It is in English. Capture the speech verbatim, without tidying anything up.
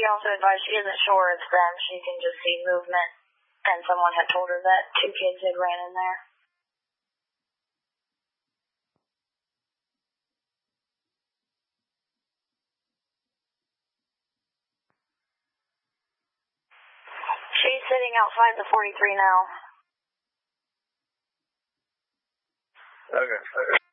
she also advised she isn't sure it's them. She can just see movement, and someone had told her that two kids had ran in there. She's sitting outside the forty-three now. Okay. Okay.